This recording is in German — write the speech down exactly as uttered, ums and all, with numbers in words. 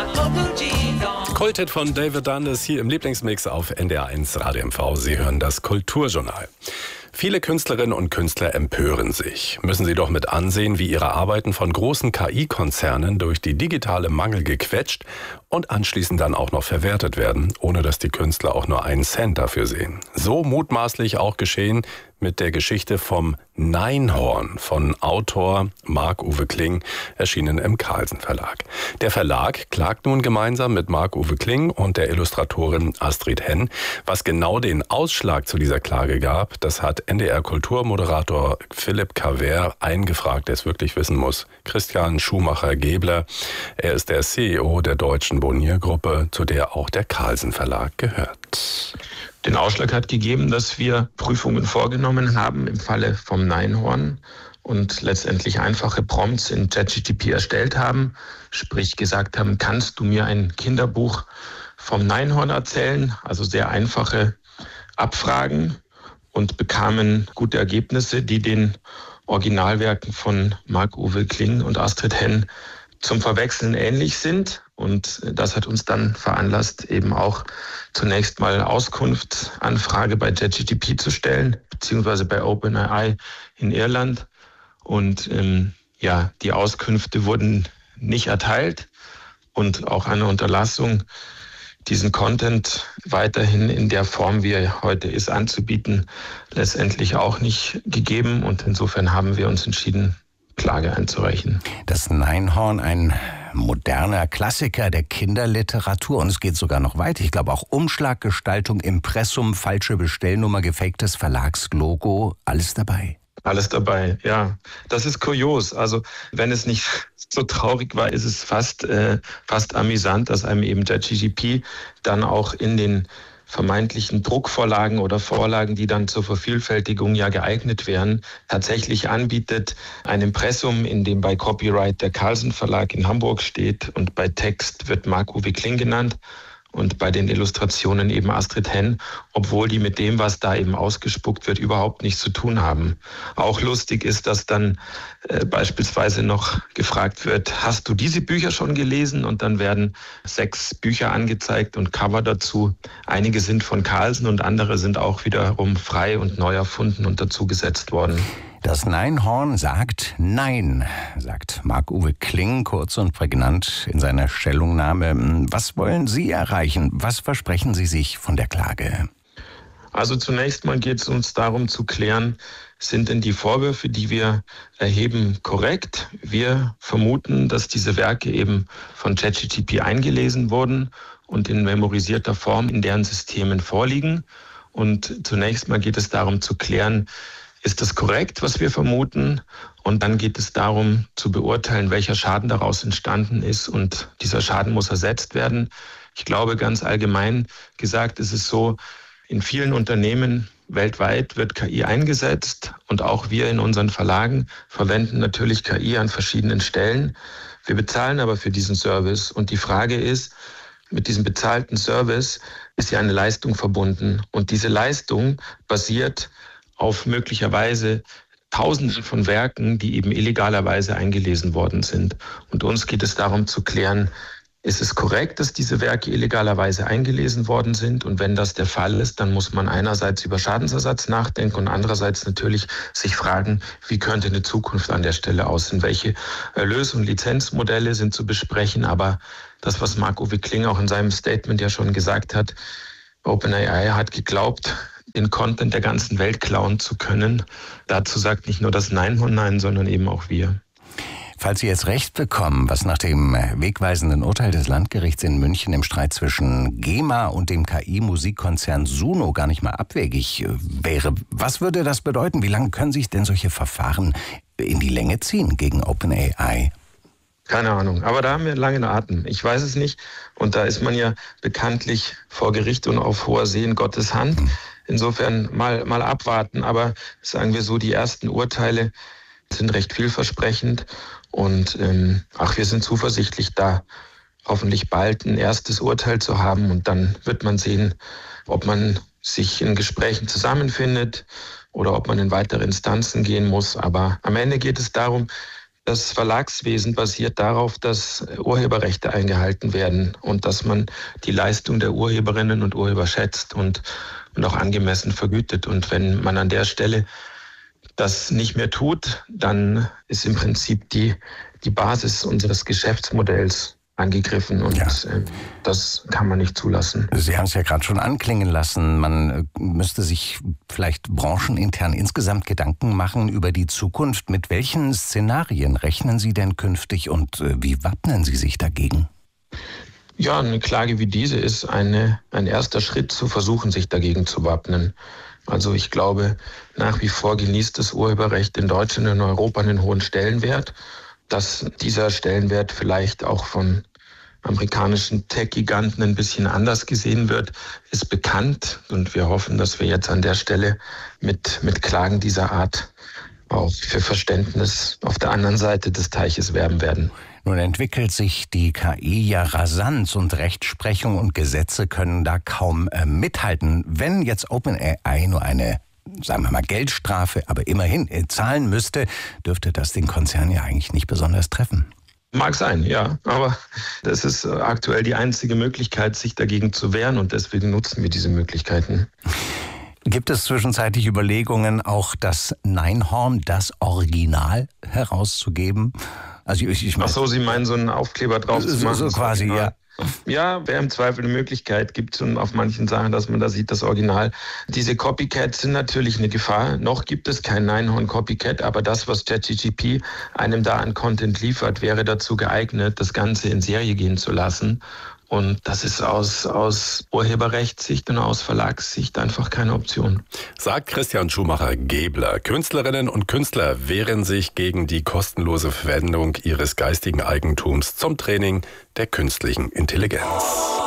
Kulthit von David Dundas hier im Lieblingsmix auf N D R eins Radio M V. Sie hören das Kulturjournal. Viele Künstlerinnen und Künstler empören sich. Müssen sie doch mit ansehen, wie ihre Arbeiten von großen K I-Konzernen durch die digitale Mangel gequetscht und anschließend dann auch noch verwertet werden, ohne dass die Künstler auch nur einen Cent dafür sehen. So mutmaßlich auch geschehen mit der Geschichte vom Neinhorn von Autor Marc-Uwe Kling, erschienen im Carlsen Verlag. Der Verlag klagt nun gemeinsam mit Marc-Uwe Kling und der Illustratorin Astrid Henn. Was genau den Ausschlag zu dieser Klage gab, das hat N D R-Kulturmoderator Philipp Cavert eingefragt, der es wirklich wissen muss. Christian Schumacher-Gebler, er ist der C E O der Deutschen Bonnier-Gruppe, zu der auch der Carlsen Verlag gehört. Den Ausschlag hat gegeben, dass wir Prüfungen vorgenommen haben im Falle vom Neinhorn und letztendlich einfache Prompts in ChatGPT erstellt haben. Sprich gesagt haben, kannst du mir ein Kinderbuch vom Neinhorn erzählen? Also sehr einfache Abfragen, und bekamen gute Ergebnisse, die den Originalwerken von Marc-Uwe Kling und Astrid Henn zum Verwechseln ähnlich sind. Und das hat uns dann veranlasst, eben auch zunächst mal Auskunftsanfrage bei ChatGPT zu stellen, beziehungsweise bei OpenAI in Irland. Und ähm, ja, die Auskünfte wurden nicht erteilt und auch eine Unterlassung, diesen Content weiterhin in der Form, wie er heute ist, anzubieten, letztendlich auch nicht gegeben. Und insofern haben wir uns entschieden, Klage einzureichen. Das Neinhorn, ein moderner Klassiker der Kinderliteratur, und es geht sogar noch weiter. Ich glaube auch Umschlaggestaltung, Impressum, falsche Bestellnummer, gefaktes Verlagslogo, alles dabei. Alles dabei, ja. Das ist kurios. Also wenn es nicht so traurig war, ist es fast, äh, fast amüsant, dass einem eben ChatGPT dann auch in den vermeintlichen Druckvorlagen oder Vorlagen, die dann zur Vervielfältigung ja geeignet wären, tatsächlich anbietet, ein Impressum, in dem bei Copyright der Carlsen Verlag in Hamburg steht und bei Text wird Marc-Uwe Kling genannt und bei den Illustrationen eben Astrid Henn, obwohl die mit dem, was da eben ausgespuckt wird, überhaupt nichts zu tun haben. Auch lustig ist, dass dann äh, beispielsweise noch gefragt wird, hast du diese Bücher schon gelesen? Und dann werden sechs Bücher angezeigt und Cover dazu. Einige sind von Carlsen und andere sind auch wiederum frei und neu erfunden und dazugesetzt worden. Das Neinhorn sagt Nein, sagt Marc-Uwe Kling kurz und prägnant in seiner Stellungnahme. Was wollen Sie erreichen? Was versprechen Sie sich von der Klage? Also zunächst mal geht es uns darum zu klären, sind denn die Vorwürfe, die wir erheben, korrekt? Wir vermuten, dass diese Werke eben von ChatGPT eingelesen wurden und in memorisierter Form in deren Systemen vorliegen. Und zunächst mal geht es darum zu klären, ist das korrekt, was wir vermuten? Und dann geht es darum, zu beurteilen, welcher Schaden daraus entstanden ist. Und dieser Schaden muss ersetzt werden. Ich glaube, ganz allgemein gesagt, ist es so, in vielen Unternehmen weltweit wird K I eingesetzt. Und auch wir in unseren Verlagen verwenden natürlich K I an verschiedenen Stellen. Wir bezahlen aber für diesen Service. Und die Frage ist, mit diesem bezahlten Service ist ja eine Leistung verbunden. Und diese Leistung basiert auf möglicherweise Tausenden von Werken, die eben illegalerweise eingelesen worden sind. Und uns geht es darum zu klären, ist es korrekt, dass diese Werke illegalerweise eingelesen worden sind? Und wenn das der Fall ist, dann muss man einerseits über Schadensersatz nachdenken und andererseits natürlich sich fragen, wie könnte eine Zukunft an der Stelle aussehen? Welche Erlös- und Lizenzmodelle sind zu besprechen? Aber das, was Marc-Uwe Kling auch in seinem Statement ja schon gesagt hat, OpenAI hat geglaubt, den Content der ganzen Welt klauen zu können. Dazu sagt nicht nur das Neinhorn Nein, sondern eben auch wir. Falls Sie jetzt Recht bekommen, was nach dem wegweisenden Urteil des Landgerichts in München im Streit zwischen GEMA und dem K I-Musikkonzern Suno gar nicht mal abwegig wäre, was würde das bedeuten? Wie lange können sich denn solche Verfahren in die Länge ziehen gegen OpenAI? Keine Ahnung, aber da haben wir einen langen Atem. Ich weiß es nicht. Und da ist man ja bekanntlich vor Gericht und auf hoher See in Gottes Hand. Insofern mal, mal abwarten. Aber sagen wir so, die ersten Urteile sind recht vielversprechend. Und ähm, ach, wir sind zuversichtlich, da hoffentlich bald ein erstes Urteil zu haben. Und dann wird man sehen, ob man sich in Gesprächen zusammenfindet oder ob man in weitere Instanzen gehen muss. Aber am Ende geht es darum, Das Verlagswesen basiert darauf, dass Urheberrechte eingehalten werden und dass man die Leistung der Urheberinnen und Urheber schätzt und, und auch angemessen vergütet. Und wenn man an der Stelle das nicht mehr tut, dann ist im Prinzip die, die Basis unseres Geschäftsmodells angegriffen und ja. Das kann man nicht zulassen. Sie haben es ja gerade schon anklingen lassen. Man müsste sich vielleicht branchenintern insgesamt Gedanken machen über die Zukunft. Mit welchen Szenarien rechnen Sie denn künftig und wie wappnen Sie sich dagegen? Ja, eine Klage wie diese ist eine, ein erster Schritt zu versuchen, sich dagegen zu wappnen. Also ich glaube, nach wie vor genießt das Urheberrecht in Deutschland und in Europa einen hohen Stellenwert. Dass dieser Stellenwert vielleicht auch von amerikanischen Tech-Giganten ein bisschen anders gesehen wird, ist bekannt. Und wir hoffen, dass wir jetzt an der Stelle mit, mit Klagen dieser Art auch für Verständnis auf der anderen Seite des Teiches werben werden. Nun entwickelt sich die K I ja rasant und Rechtsprechung und Gesetze können da kaum äh, mithalten. Wenn jetzt OpenAI nur eine sagen wir mal, Geldstrafe, aber immerhin zahlen müsste, dürfte das den Konzern ja eigentlich nicht besonders treffen. Mag sein, ja, aber das ist aktuell die einzige Möglichkeit, sich dagegen zu wehren und deswegen nutzen wir diese Möglichkeiten. Gibt es zwischenzeitlich Überlegungen, auch das Neinhorn, das Original, herauszugeben? Also ich, ich mein, Ach so, Sie meinen so einen Aufkleber drauf zu machen? So, so quasi, ja. Ja, wäre im Zweifel eine Möglichkeit, gibt es schon auf manchen Sachen, dass man da sieht, das Original. Diese Copycats sind natürlich eine Gefahr. Noch gibt es kein Neinhorn-Copycat, aber das, was ChatGPT einem da an Content liefert, wäre dazu geeignet, das Ganze in Serie gehen zu lassen. Und das ist aus, aus Urheberrechtssicht und aus Verlagssicht einfach keine Option. Sagt Christian Schumacher-Gebler. Künstlerinnen und Künstler wehren sich gegen die kostenlose Verwendung ihres geistigen Eigentums zum Training der künstlichen Intelligenz.